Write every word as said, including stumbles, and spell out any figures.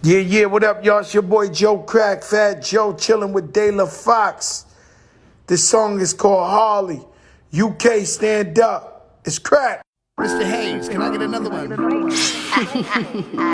Yeah, yeah, what up, y'all? It's your boy Joe Crack, Fat Joe, chilling with De La Fox. This song is called Harley. U K, stand up. It's crack. Mister Hayes, can I get another one?